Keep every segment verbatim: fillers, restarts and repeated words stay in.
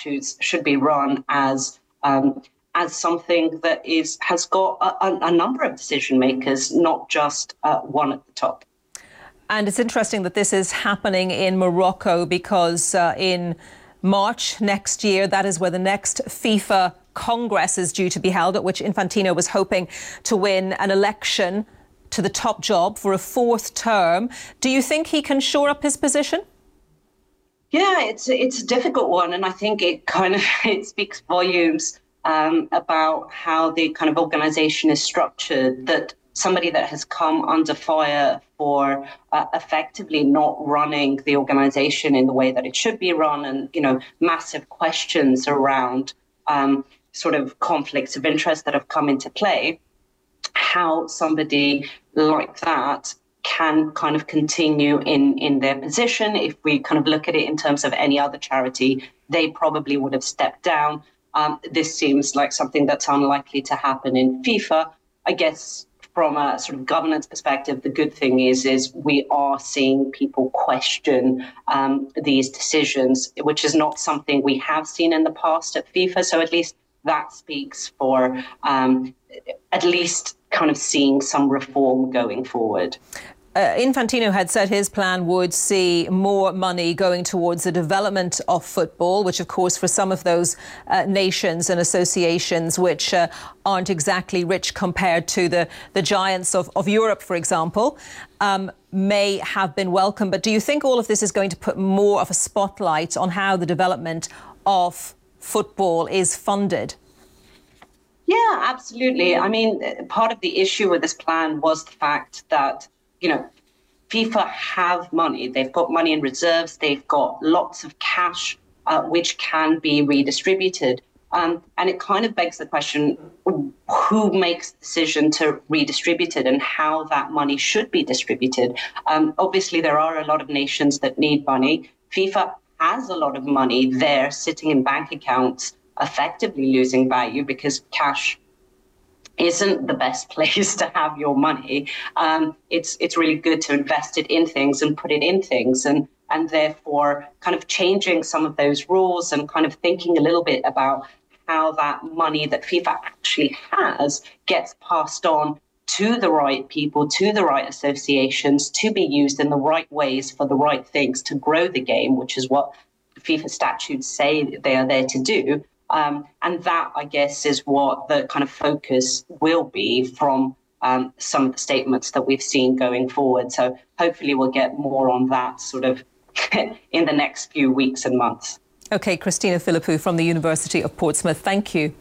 statutes should be run as um, as something that is has got a, a number of decision makers, not just uh, one at the top. And it's interesting that this is happening in Morocco because uh, in March next year, that is where the next FIFA Congress is due to be held, at which Infantino was hoping to win an election to the top job for a fourth term. Do you think he can shore up his position? Yeah, it's it's a difficult one, and I think it kind of it speaks volumes um, about how the kind of organisation is structured. That somebody that has come under fire for uh, effectively not running the organisation in the way that it should be run, and you know, massive questions around um, sort of conflicts of interest that have come into play. How somebody like that can kind of continue in, in their position. If we kind of look at it in terms of any other charity, they probably would have stepped down. Um, this seems like something that's unlikely to happen in FIFA. I guess from a sort of governance perspective, the good thing is, is we are seeing people question um, these decisions, which is not something we have seen in the past at FIFA. So at least that speaks for um, at least kind of seeing some reform going forward. Uh, Infantino had said his plan would see more money going towards the development of football, which, of course, for some of those uh, nations and associations which uh, aren't exactly rich compared to the, the giants of, of Europe, for example, um, may have been welcome. But do you think all of this is going to put more of a spotlight on how the development of football is funded? Yeah, absolutely. I mean, part of the issue with this plan was the fact that, you know, FIFA have money. They've got money in reserves. They've got lots of cash, uh, which can be redistributed. Um, and it kind of begs the question, who makes the decision to redistribute it and how that money should be distributed? Um, obviously, there are a lot of nations that need money. FIFA has a lot of money there sitting in bank accounts, effectively losing value because cash isn't the best place to have your money. Um, it's it's really good to invest it in things and put it in things, and and therefore kind of changing some of those rules and kind of thinking a little bit about how that money that FIFA actually has gets passed on to the right people, to the right associations, to be used in the right ways for the right things to grow the game, which is what FIFA statutes say they are there to do. Um, and that, I guess, is what the kind of focus will be from um, some of the statements that we've seen going forward. So hopefully we'll get more on that sort of in the next few weeks and months. OK, Christina Philippou from the University of Portsmouth, thank you.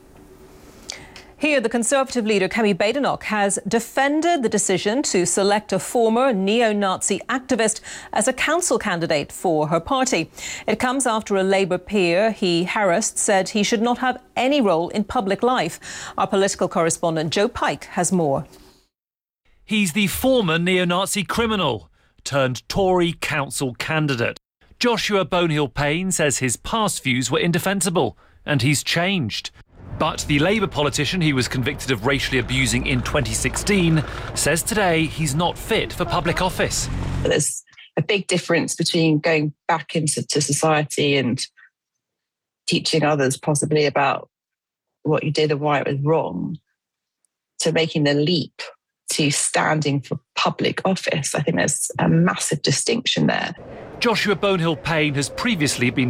Here, the Conservative leader, Kemi Badenoch, has defended the decision to select a former neo-Nazi activist as a council candidate for her party. It comes after a Labour peer he harassed said he should not have any role in public life. Our political correspondent Joe Pike has more. He's the former neo-Nazi criminal turned Tory council candidate. Joshua Bonehill-Payne says his past views were indefensible and he's changed. But the Labour politician he was convicted of racially abusing in twenty sixteen says today he's not fit for public office. There's a big difference between going back into to society and teaching others possibly about what you did and why it was wrong, to making the leap to standing for public office. I think there's a massive distinction there. Joshua Bonehill-Payne has previously been